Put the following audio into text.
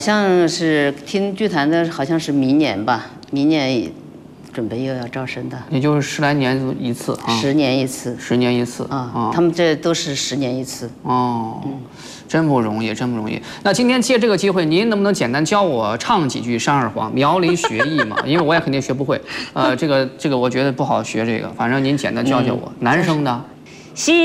像是听剧团的，好像是明年吧，明年准备又要招生的， 也就是10来年一次啊 ，10年一次 ，10年一次啊，他们这都是10年一次。 哦，真不容易，真不容易。那今天借这个机会，您能不能简单教我唱几句《山二黄》？苗里学艺嘛，因为我也肯定学不会。这个我觉得不好学，这个反正您简单教教我。男生的。